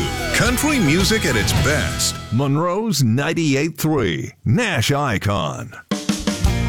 Country music at its best. Monroe's 98.3, Nash Icon.